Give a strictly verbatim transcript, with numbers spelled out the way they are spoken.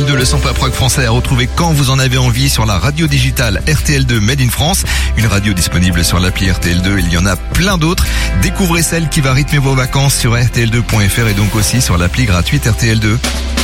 deux, le cent pop rock français à retrouver quand vous en avez envie sur la radio digitale R T L deux Made in France. Une radio disponible sur l'appli R T L deux. Il y en a plein d'autres. Découvrez celle qui va rythmer vos vacances sur R T L deux point F R et donc aussi sur l'appli gratuite R T L deux.